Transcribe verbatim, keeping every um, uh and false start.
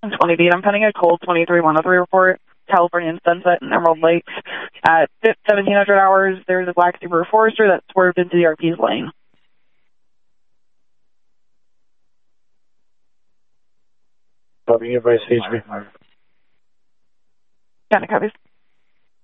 twenty beat. I'm pending a cold twenty-three one oh three report. California Sunset and Emerald Lakes at seventeen hundred hours. There's a black Subaru Forester that swerved into the R P's lane. Copy, advice H B. Kind of copies.